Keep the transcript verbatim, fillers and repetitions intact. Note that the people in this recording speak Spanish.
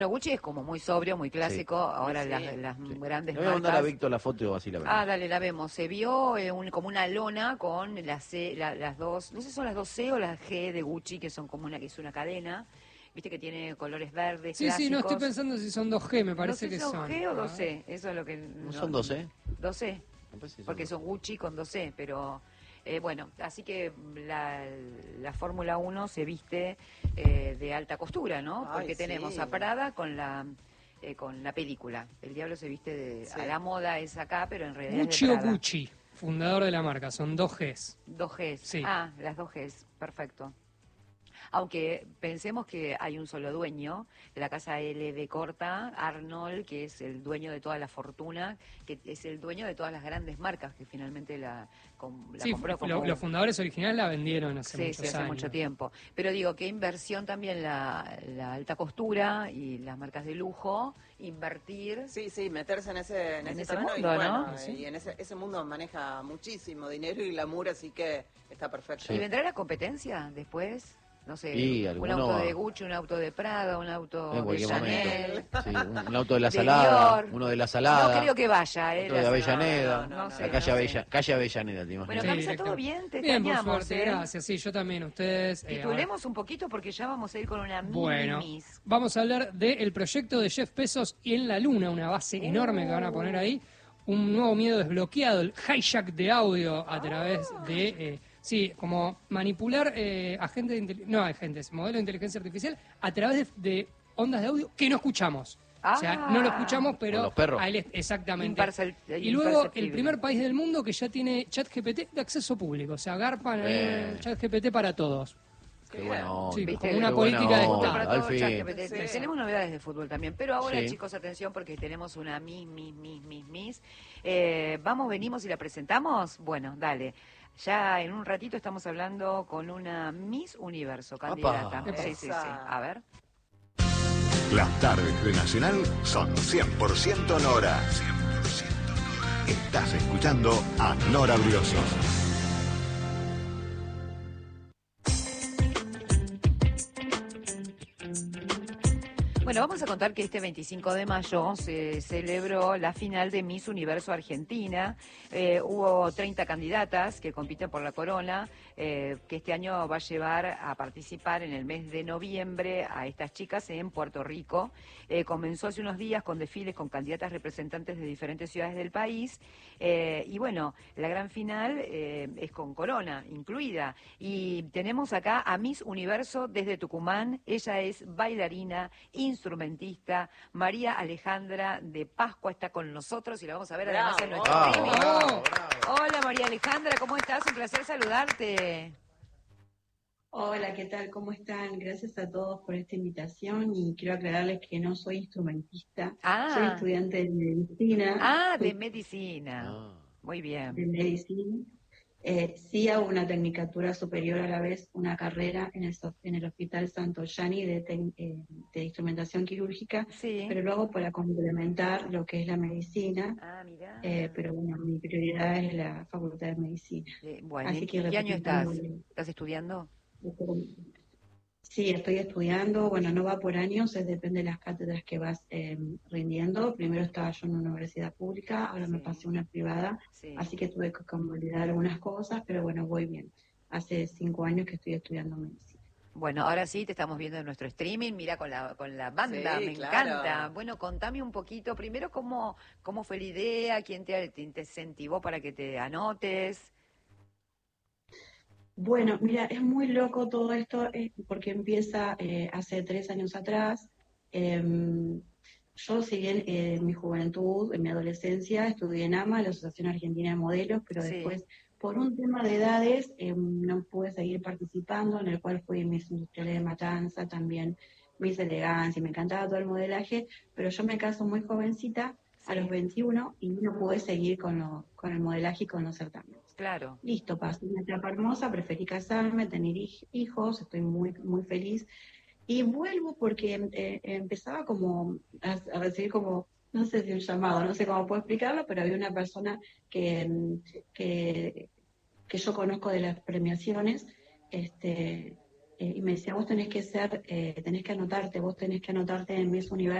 Gucci es como muy sobrio, muy clásico. Sí. Ahora Sí. las, las Sí. grandes Le voy a mandar a marcas. Víctor la foto así la vemos. Ah, dale, la vemos. Se vio eh, un, como una lona con la C, la- las dos, no sé si son las dos C o las G de Gucci, que son como una, que es una cadena. Viste que tiene colores verdes, Sí, clásicos. sí, no estoy pensando si son dos G, me parece no sé que si son son. G o A dos ver. C, eso es lo que... ¿No son dos C? dos C, Me parece que son porque dos. son Gucci con dos C, pero... Eh, bueno, así que la, la Fórmula uno se viste eh, de alta costura, ¿no? Ay, Porque tenemos sí. a Prada con la eh, con la película. El diablo se viste de... Sí. A la moda es acá, pero en realidad Gucci es de o Prada. Gucci, fundador de la marca, son dos Gs. Dos Gs. Sí. Ah, las dos Gs, perfecto. Aunque pensemos que hay un solo dueño, la casa L B Corta, Arnold, que es el dueño de toda la fortuna, que es el dueño de todas las grandes marcas que finalmente la, com- la Sí, compró. lo- Como... los fundadores originales la vendieron hace Sí, muchos sí, hace años. mucho tiempo. Pero digo, qué inversión también la, la alta costura y las marcas de lujo, invertir. Sí, sí, meterse en ese, en En ese, ese terreno mundo, y bueno, ¿no? eh, Sí. y en ese, ese mundo maneja muchísimo dinero y glamour, así que está perfecto. Sí. ¿Y vendrá la competencia después? No sé, Y un alguno auto va- de Gucci, un auto de Prada, un auto En de cualquier Chanel. momento. Sí, un, un auto de la de salada, Dior. uno de la salada. No creo que vaya, ¿eh? Otro de La- Avellaneda, no, no, no, no sé, la no calle, sé. Avella- calle Avellaneda, te imaginas. Bueno, Sí, Camisa, ¿todo directamente. bien? Te Bien, por extrañamos, suerte, ¿eh? gracias. Sí, yo también, ustedes. eh, Titulemos un poquito porque ya vamos a ir con una ahora- mini Bueno, miss. vamos a hablar del proyecto de Jeff Bezos y en la Luna, una base enorme que van a poner ahí. Un nuevo miedo desbloqueado, el hijack de audio a través de. eh, sí, como manipular eh, agentes de intel- no agentes, modelos de inteligencia artificial a través de, de ondas de audio que no escuchamos. O sea, Ah. no lo escuchamos, pero Como los perros. a él es- exactamente. Impercep- Y luego el imperceptible. primer país del mundo que ya tiene ChatGPT de acceso público, o sea, garpan ahí Bien. ChatGPT para todos. Qué bueno. Sí, ¿Viste? como una Qué política buena de onda, Estado. Para todo, Alfie. ChatGPT. Sí. Tenemos novedades de fútbol también, pero ahora, Sí. chicos, atención porque tenemos una Miss, Miss, Miss, Miss, Miss. Eh, vamos, venimos y la presentamos. Bueno, dale. Ya en un ratito estamos hablando con una Miss Universo candidata. Apa. Sí, sí, sí. A ver. Las tardes de Nacional son cien por ciento Nora. cien por ciento Nora. Estás escuchando a Nora Brioso. Bueno, vamos a contar que este veinticinco de mayo se celebró la final de Miss Universo Argentina. Eh, hubo treinta candidatas que compiten por la corona, eh, que este año va a llevar a participar en el mes de noviembre a estas chicas en Puerto Rico. Eh, comenzó hace unos días con desfiles con candidatas representantes de diferentes ciudades del país. Eh, y bueno, la gran final eh, es con corona incluida. Y tenemos acá a Miss Universo desde Tucumán. Ella es bailarina, instrumentista. María Alejandra de Pascua está con nosotros y la vamos a ver además en nuestro Bravo, streaming. bravo, Hola María Alejandra, ¿cómo estás? Un placer saludarte. Hola, ¿qué tal? ¿Cómo están? Gracias a todos por esta invitación y quiero aclararles que no soy instrumentista, Ah. soy estudiante de medicina. Ah, de Soy medicina. Ah. Muy bien. de medicina. Eh, sí hago una tecnicatura superior a la vez, una carrera en el, so- en el Hospital Santo Yani de, tec- eh, de instrumentación quirúrgica, Sí. pero lo hago para complementar lo que es la medicina. Ah, mira. Eh, pero bueno, mi prioridad es la Facultad de Medicina. Eh, bueno, así ¿en que qué año estás? representando- ¿Estás estudiando? Sí, estoy estudiando, bueno, no va por años, es, depende de las cátedras que vas eh, rindiendo. Primero estaba yo en una universidad pública, ahora me Sí. pasé a una privada, Sí. así que tuve que convalidar algunas cosas, pero bueno, voy bien. Hace cinco años que estoy estudiando medicina. Bueno, ahora sí te estamos viendo en nuestro streaming, mira con la con la banda, Sí, me claro. encanta. Bueno, contame un poquito, primero cómo cómo fue la idea, quién te, te incentivó para que te anotes. Bueno, mira, es muy loco todo esto eh, porque empieza eh, hace tres años atrás. Em, yo, si bien eh, en mi juventud, en mi adolescencia, estudié en AMA, la Asociación Argentina de Modelos, pero Sí. después, por un tema de edades, em, no pude seguir participando, en el cual fui Miss Industriales de Matanza, también Miss Elegancia, y me encantaba todo el modelaje, pero yo me caso muy jovencita, a Sí. los veintiuno, y no pude seguir con, lo, con el modelaje y con los certámenes. Claro. Listo, pasé una etapa hermosa, preferí casarme, tener hij- hijos, estoy muy, muy feliz. Y vuelvo porque eh, empezaba como a, a recibir como, no sé si un llamado, no sé cómo puedo explicarlo, pero había una persona que, mm, que, que yo conozco de las premiaciones, este, eh, y me decía, vos tenés que ser, eh, tenés que anotarte, vos tenés que anotarte en Miss Universo.